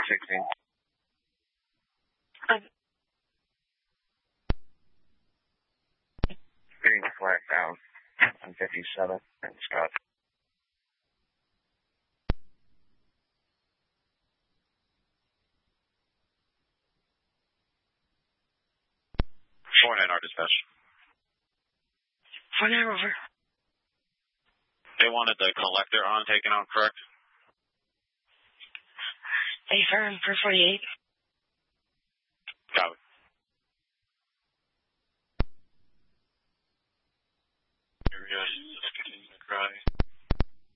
16. Being flat down on 57 and Scott. Our dispatch. 49 over. They wanted the collector on taken out, correct? Affirm for 48. Got it.